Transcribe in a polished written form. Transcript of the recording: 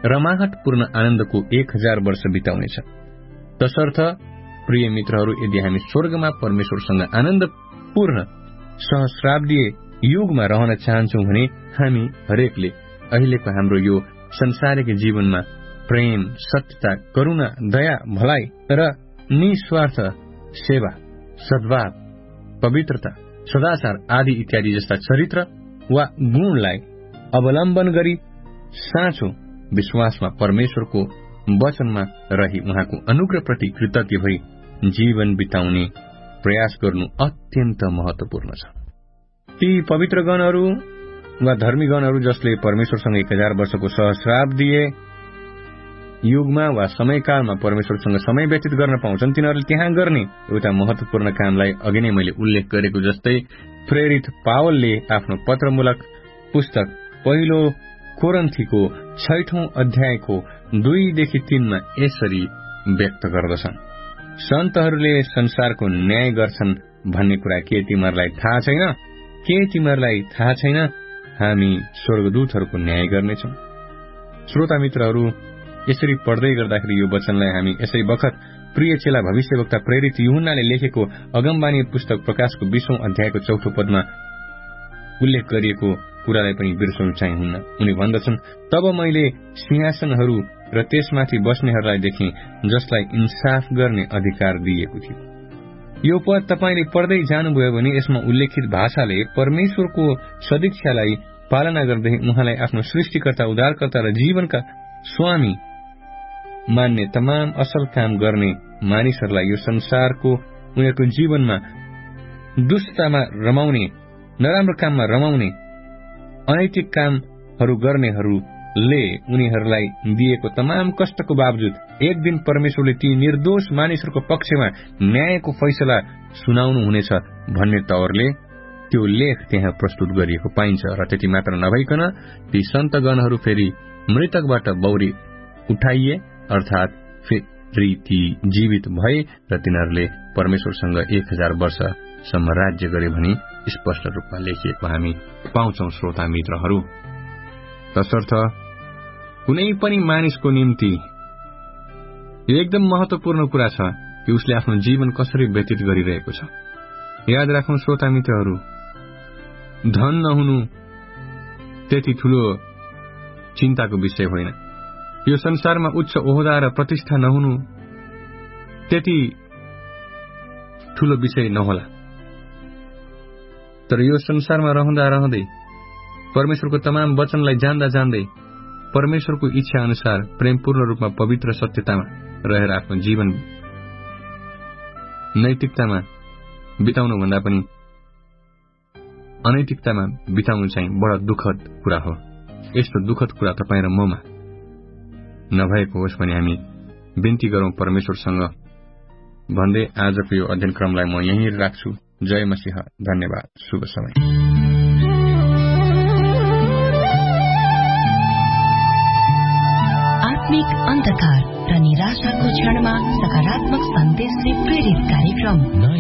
रमाहटपूर्ण आनन्दको 1000 वर्ष बिताउनेछ। तसर्थ प्रिय मित्रहरू, यदि हामी स्वर्गमा परमेश्वरसँग आनन्दपूर्ण सहस्राब्दीय युगमा रहन चाहन्छौं भने हामी हरेकले अहिलेको हाम्रो यो संसारिक जीवनमा प्रेम, सत्यता, करुणा, दया, भलाइ र निस्वार्थ सेवा, सद्भाव, पवित्रता, सदाचार आदि इत्यादि जस्ता चरित्र वा गुणलाई अवलम्बन गरी साँचो विश्वासमा परमेश्वरको वचनमा रही उहाँको अनुग्रहप्रति कृतज्ञ भई जीवन बिताउने प्रयास गर्नु अत्यन्त महत्वपूर्ण छ। ती पवित्रगणहरू वा धर्मीगणहरू जसले परमेश्वरसँग 1000 वर्षको सहस्राब्दीय युगमा वा समयकालमा परमेश्वरसँग समय व्यतीत गर्न पाउँछन्, तिनीहरूले त्यहाँ गर्ने एउटा महत्वपूर्ण कामलाई अघि नै मैले उल्लेख गरेको जस्तै प्रेरित पावलले आफ्नो पत्रमूलक पुस्तक पहिलो कोरिन्थीको 6औं अध्यायको 2-3 मा यसरी व्यक्त गर्दछन्। सन्तहरूले संसारको न्याय गर्छन् भन्ने कुरा के तिमीहरूलाई थाहा छैन? के तिमीहरूलाई थाहा छैन हामी स्वर्गदूतहरूको न्याय गर्नेछौं? श्रोता मित्रहरू, यसरी पढ्दै गर्दाखेरि यो वचनलाई हामी यसै बखत प्रिय चेला भविष्यवक्ता प्रेरित यूहन्नाले लेखेको अगमबानी पुस्तक प्रकाशको 20औं अध्यायको 4थो पदमा उल्लेख गरिएको कुरालाई पनि बिर्सनु चाहिँ हुन्न। उनी भन्दछन्, तब मैले सिंहासनहरू र त्यसमाथि बस्नेहरूलाई देखेँ जसलाई इन्साफ गर्ने अधिकार दिएको थियो। यो पद तपाईले पढ्दै जानुभयो भने यसमा उल्लेखित भाषाले परमेश्वरको सदिच्छालाई पालना गर्दै उहाँलाई आफ्नो सृष्टिकर्ता, उद्धारकर्ता र जीवनका स्वामी मान्ने तमाम असल काम गर्ने मानिसहरूलाई यो संसारको उनीहरूको जीवनमा दुष्टतामा रमाउने, नराम्रो काममा रमाउने, अनैतिक कामहरू गर्नेहरूले उनीहरूलाई दिएको तमाम कष्टको बावजुद एक दिन परमेश्वरले ती निर्दोष मानिसहरूको पक्षमा न्यायको फैसला सुनाउनु हुनेछ भन्ने तवरले त्यो लेख त्यहाँ प्रस्तुत गरिएको पाइन्छ। र त्यति मात्र नभइकन ती सन्तगणहरू फेरि मृतकबाट बौरी उठाइए, अर्थात फेरि ती जीवित भए र तिनीहरूले परमेश्वरसँग 1000 वर्षसम्म राज्य गरे भनी स्पष्ट रूपमा लेखिएको हामी पाउँछौं। श्रोता मित्रहरू, तसर्थ कुनै पनि मानिसको निम्ति यो एकदम महत्वपूर्ण कुरा छ कि उसले आफ्नो जीवन कसरी व्यतीत गरिरहेको छ। याद राखौं श्रोता मित्रहरू, धन नहुनु त्यति ठूलो चिन्ताको विषय होइन। यो संसारमा उच्च ओहदा र प्रतिष्ठा नहुनु त्यति ठूलो विषय नहोला, तर यो संसारमा रहँदा रहँदै परमेश्वरको तमाम वचनलाई जान्दा जान्दै परमेश्वरको इच्छा अनुसार प्रेमपूर्ण रूपमा पवित्र सत्यतामा रहेर आफ्नो जीवन नैतिकतामा बिताउनु भन्दा पनि अनैतिकतामा बिताउनु चाहिँ बडा दुःखद कुरा हो। यस्तो दुःखद कुरा तपाईँ र ममा नभएको होस् भने हामी बिन्ती गरौं परमेश्वरसँग भन्दै आजको यो अध्ययन क्रमलाई म यहीँ राख्छु। जय मसीह। धन्यवाद। शुभ समय। आत्मिक अन्धकार र निराशाको क्षणमा सकारात्मक सन्देशले प्रेरित कार्यक्रम